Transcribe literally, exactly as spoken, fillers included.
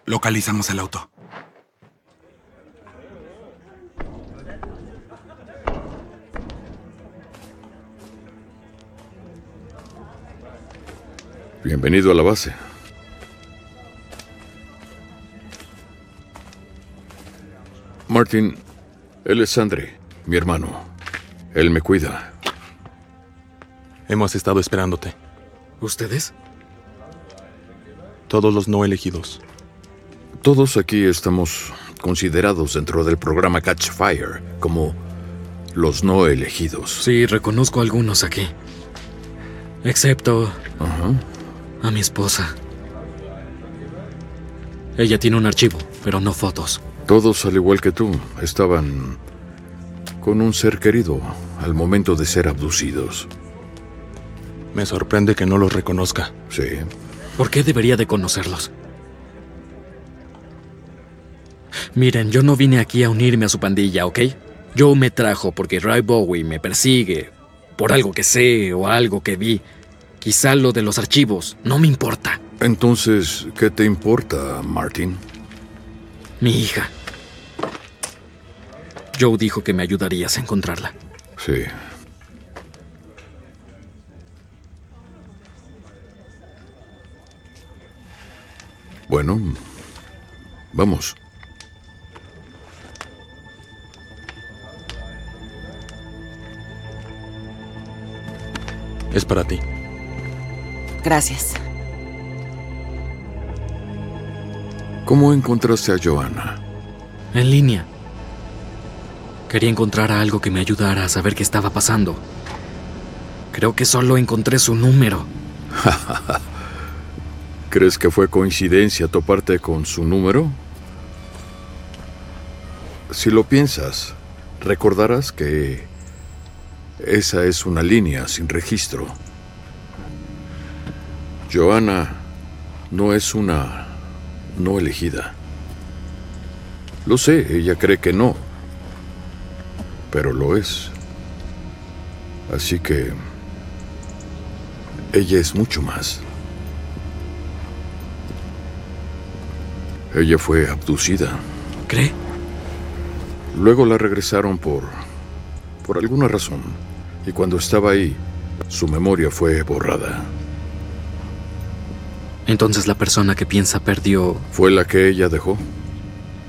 Localizamos el auto. Bienvenido a la base. Martin, él es Andre, mi hermano. Él me cuida. Hemos estado esperándote. ¿Ustedes? Todos los no elegidos. Todos aquí estamos considerados dentro del programa Catch Fire como los no elegidos. Sí, reconozco a algunos aquí. Excepto Ajá. a mi esposa. Ella tiene un archivo, pero no fotos. Todos, al igual que tú, estaban con un ser querido al momento de ser abducidos. Me sorprende que no los reconozca. Sí. ¿Por qué debería de conocerlos? Miren, yo no vine aquí a unirme a su pandilla, ¿ok? Joe me trajo porque Ray Bowie me persigue por algo que sé o algo que vi. Quizá lo de los archivos, no me importa. Entonces, ¿qué te importa, Martin? Mi hija. Joe dijo que me ayudarías a encontrarla. Sí. Bueno, vamos. Es para ti. Gracias. ¿Cómo encontraste a Joanna? En línea. Quería encontrar a algo que me ayudara a saber qué estaba pasando. Creo que solo encontré su número. ¿Crees que fue coincidencia toparte con su número? Si lo piensas, recordarás que esa es una línea sin registro. Joanna no es una no elegida. Lo sé, ella cree que no, pero lo es. Así que ella es mucho más. Ella fue abducida. ¿Cree? Luego la regresaron por... por alguna razón. Y cuando estaba ahí, su memoria fue borrada. Entonces la persona que piensa perdió... ¿Fue la que ella dejó?